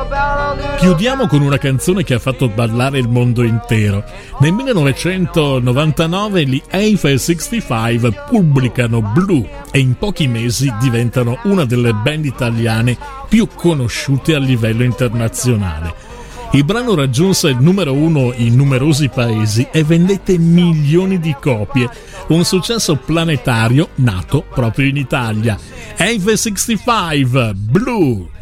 Chiudiamo con una canzone che ha fatto ballare il mondo intero. Nel 1999 gli A65 pubblicano Blue e in pochi mesi diventano una delle band italiane più conosciute a livello internazionale. Il brano raggiunse il numero 1 in numerosi paesi e vendette milioni di copie, un successo planetario nato proprio in Italia. A65 Blue.